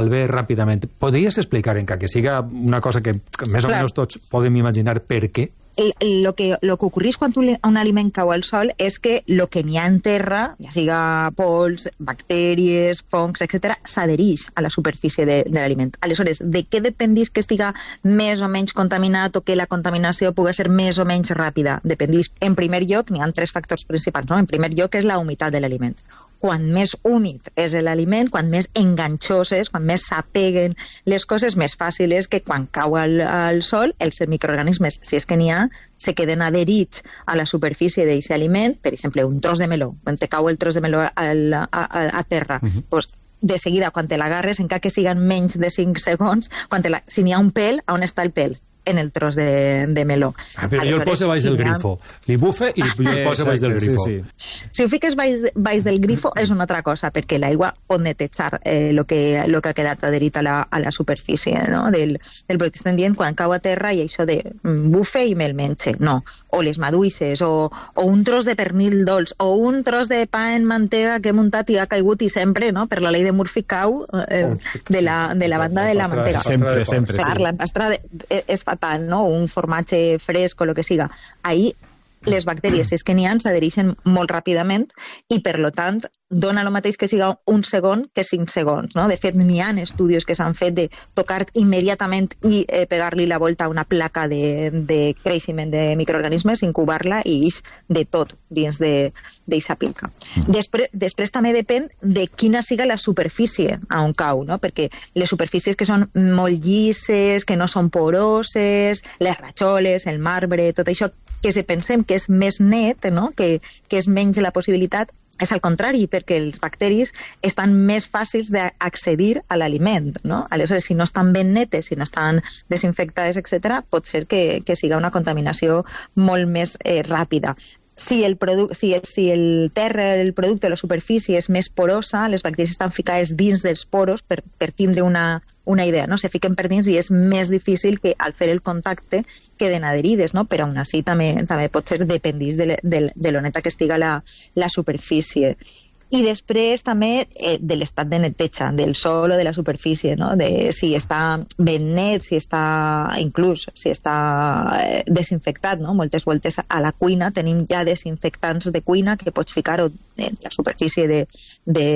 dissolver ràpidament. Podries explicar, encara que siga una cosa que més o menys tots podem imaginar per què? Lo que ocorreix quan un aliment cau al sol és que lo que n'hi ha en terra, ja siga pols, bactèries, fongs, etc., s'adhereix a la superfície de l'aliment. Aleshores, de què dependeix que estiga més o menys contaminat o que la contaminació pugui ser més o menys ràpida? Dependeix, en primer lloc, n'hi ha 3 factors principals, no? En primer lloc és la humitat de l'aliment. Quan més húmid és l'aliment, quan més enganxós és, quan més s'apeguen les coses, més fàcil és que quan cau al sol, els microorganismes, si és que n'hi ha, se queden adherits a la superfície d'aquest aliment. Per exemple, un tros de meló, quan te cau el tros de meló a terra, doncs de seguida, quan te l'agarres, encara que siguen menys de 5 segons, si n'hi ha un pèl, on està el pèl? En el tros de meló. Però jo el poso baix del grifo. Li bufe i jo el poso baix del grifo. Si ho fiques baix del grifo és una altra cosa, perquè l'aigua pot netejar el que ha quedat adherit a la superfície del producte. Estem dient quan cau a terra i això de bufe i me'l menge. No. O les maduixes, o un tros de pernil dolç, o un tros de pa en mantega que he muntat i ha caigut i sempre, per la llei de Murphy, cau de la banda de la mantega. Sempre. Clar, l'empastra és fatal, no? Un formatge fresc o el que siga. Ahir les bactèries, si és que n'hi ha, s'adhereixen molt ràpidament i, per tant, dona el mateix que siga un segon que 5 segons. No? De fet, n'hi ha estudis que s'han fet de tocar immediatament i pegar-li la volta a una placa de creixement de microorganismes, incubar-la i ix de tot dins d'aquesta placa. Després també depèn de quina siga la superfície on cau, no? Perquè les superfícies que són molt llisses, que no són poroses, les ratxoles, el marbre, tot això que si pensem que és més net, no? que és menys la possibilitat, és al contrari, perquè els bacteris estan més fàcils d'accedir a l'aliment, no? Aleshores, si no estan ben netes, si no estan desinfectades, etc., pot ser que siga una contaminació molt més ràpida. Si el terra, el producte, la superfície és més porosa, les bacteris estan ficades dins dels poros per tindre una idea, no? Se fiquen per dins i és més difícil que al fer el contacte queden adherides, no? Però aún així també pot ser dependís de lo neta que estiga la superfície. I després també de l'estat de neteja del sòl o de la superfície, no? De si està ben net, si està desinfectat, no? Moltes voltes a la cuina tenim ja desinfectants de cuina que pots ficar en la superfície de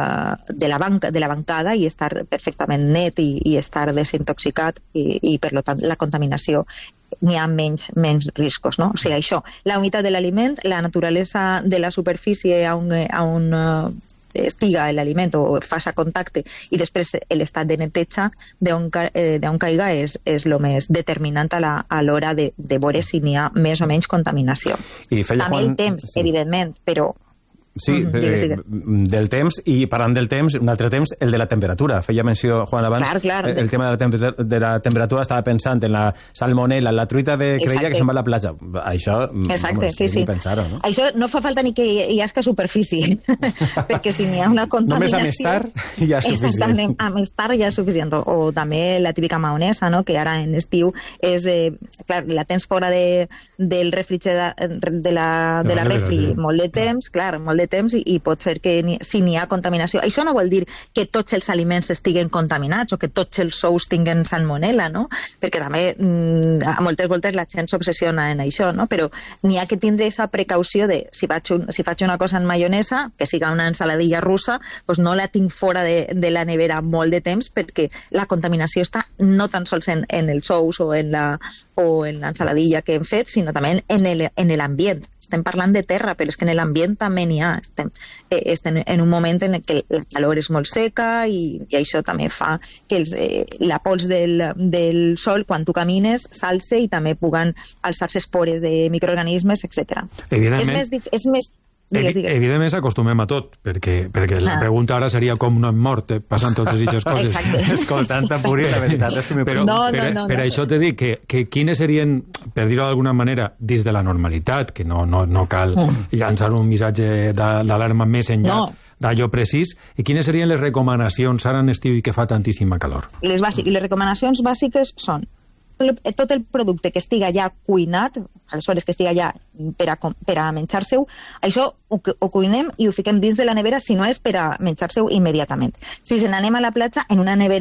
la bancada i estar perfectament net i estar desintoxicat i per tant la contaminació n'hi ha menys riscos, no? O sigui, això, la humitat de l'aliment, la naturalesa de la superfície on estiga l'aliment o faça contacte i després l'estat de neteja d'on caiga és el més determinant a l'hora de veure si n'hi ha més o menys contaminació. També el temps, evidentment, però... Sí, del temps, i parlant del temps, un altre temps, el de la temperatura. Feia menció, Juan, abans, clar. El tema de la temperatura, estava pensant en la salmonella, la truita de crella que se'n va a la platja. Això, exacte, sí. Pensar-ho, no? Això no fa falta ni que hi hagi superfície, perquè si n'hi ha una contaminació... Només a més tard ja és suficient. Exactament, a més tard ja és suficient. O també la típica maonesa, no? Que ara en estiu és... clar, la tens fora del de la refri molt de temps, clar, molt de temps i pot ser que si n'hi ha contaminació. Això no vol dir que tots els aliments estiguen contaminats o que tots els ous tinguen salmonella, no? Perquè també a moltes voltes la gent s'obsessiona en això, no? Però n'hi ha que tindre aquesta precaució de si faig una cosa en maionesa, que siga una ensaladilla russa, doncs no la tinc fora de la nevera molt de temps perquè la contaminació està no tan sols en els ous o en l'ensaladilla que hem fet, sinó també en l'ambient. Estem parlant de terra, però és que en l'ambient també n'hi ha. Estem en un moment en què la calor és molt seca i això també fa que la pols del sol, quan tu camines, s'alce i també puguen alçar-se espores de microorganismes, etc. Evidentment. És més... Digues. Evidentment s'acostumem a tot, perquè la pregunta ara seria com no hem mort, passant totes aquestes coses. Exacte. Escoltant tan puri, la veritat és que per això te dic que quines serien, per dir-ho d'alguna manera, dins de la normalitat, que no cal llançar un missatge d'alarma més enllà d'allò precís, i quines serien les recomanacions ara en estiu i que fa tantíssima calor? Les recomanacions bàsiques són tot el producte que estiga ja cuinat, aleshores que estiga ja per a menjar-se-ho, això ho cuinem i ho fiquem dins de la nevera si no és per a menjar-se-ho immediatament. Si se n'anem a la platja, en una nevera